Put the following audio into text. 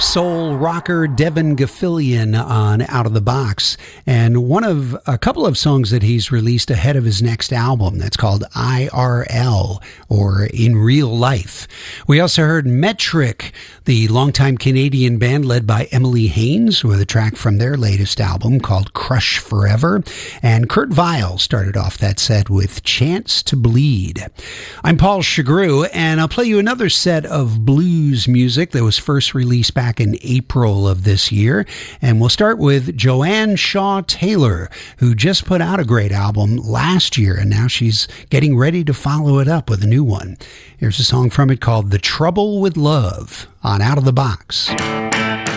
soul rocker Devin Gaffilian on Out of the Box, and one of a couple of songs that he's released ahead of his next album that's called IRL, or In Real Life. We also heard Metric, the longtime Canadian band led by Emily Haines, with a track from their latest album called Crush Forever, and Kurt Vile started off that set with Chance to Bleed. I'm Paul Chagru, and I'll play you another set of blues music that was first released back in April of this year, and we'll start with Joanne Shaw Taylor, who just put out a great album last year, and now she's getting ready to follow it up with a new one. Here's a song from it called The Trouble with Love on Out of the Box.